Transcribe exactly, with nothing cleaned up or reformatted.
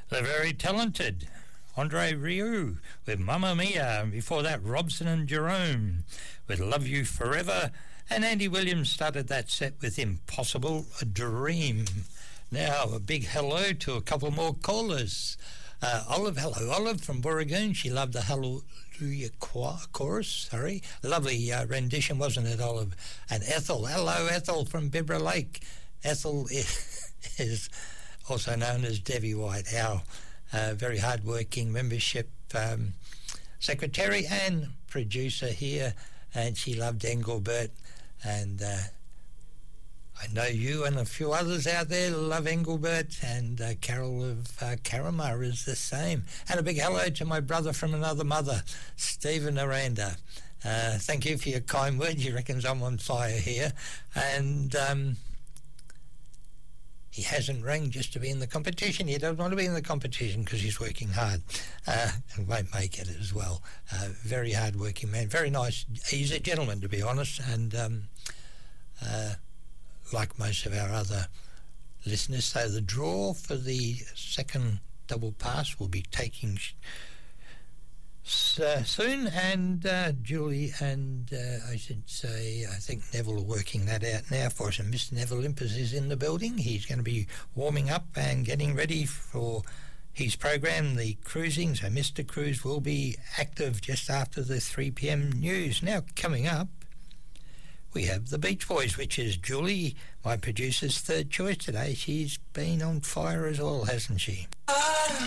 The very talented Andre Rieu with Mamma Mia, and before that Robson and Jerome with Love You Forever, and Andy Williams started that set with Impossible Dream. Now a big hello to a couple more callers. Uh, Olive, hello Olive from Booragoon. She loved the Hallelujah chorus, sorry. Lovely uh, rendition, wasn't it, Olive? And Ethel, hello Ethel from Bibra Lake. Ethel is, is also known as Debbie White, our uh, very hard-working membership um, secretary and producer here, and she loved Engelbert, and uh, I know you and a few others out there love Engelbert, and uh, Carol of uh, Caramar is the same. And a big hello to my brother from another mother, Stephen Aranda. Uh, thank you for your kind words. He reckons I'm on fire here. And um, he hasn't rang just to be in the competition. He doesn't want to be in the competition because he's working hard uh, and won't make it as well. Uh, very hard-working man. Very nice. He's a gentleman, to be honest, and um, uh, like most of our other listeners. So the draw for the second double pass will be taking uh, soon, and uh, Julie and uh, I should say, I think Neville are working that out now for us, and Mister Neville Limpers is in the building. He's going to be warming up and getting ready for his program, The Cruising. So Mister Cruise will be active just after the three p.m. news. Now coming up, we have the Beach Boys, which is Julie, my producer's third choice today. She's been on fire as well, hasn't she?